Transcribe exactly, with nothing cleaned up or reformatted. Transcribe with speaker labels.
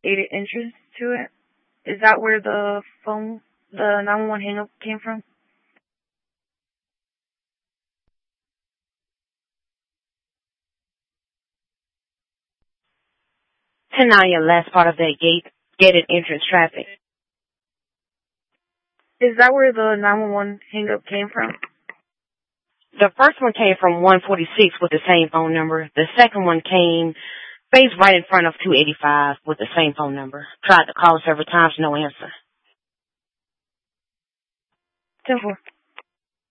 Speaker 1: gated entrance to it. Is that where the phone, the nine one one hang-up came from?
Speaker 2: Tanaya, last part of that gate, gated entrance traffic.
Speaker 1: Is that where the nine one one hang-up came from?
Speaker 2: The first one came from one forty-six with the same phone number. The second one came based right in front of two eighty-five with the same phone number. Tried to call several times, no answer.
Speaker 1: ten four.